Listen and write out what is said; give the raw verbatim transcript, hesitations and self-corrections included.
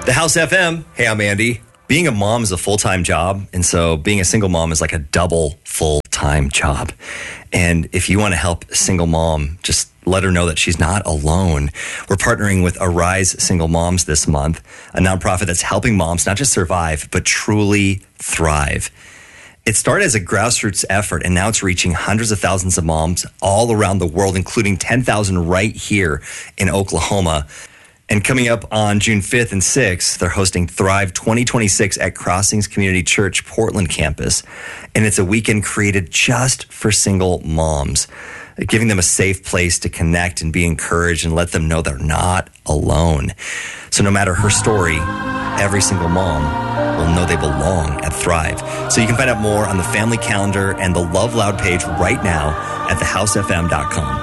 The House F M. Hey, I'm Andy. Being a mom is a full-time job, and so being a single mom is like a double full-time job. And if you want to help a single mom, just let her know that she's not alone. We're partnering with Arise Single Moms this month, a nonprofit that's helping moms not just survive, but truly thrive. It started as a grassroots effort, and now it's reaching hundreds of thousands of moms all around the world, including ten thousand right here in Oklahoma. And coming up on June fifth and sixth, they're hosting Thrive twenty twenty-six at Crossings Community Church, Portland campus. And it's a weekend created just for single moms, giving them a safe place to connect and be encouraged and let them know they're not alone. So no matter her story, every single mom will know they belong at Thrive. So you can find out more on the family calendar and the Love Loud page right now at the house f m dot com.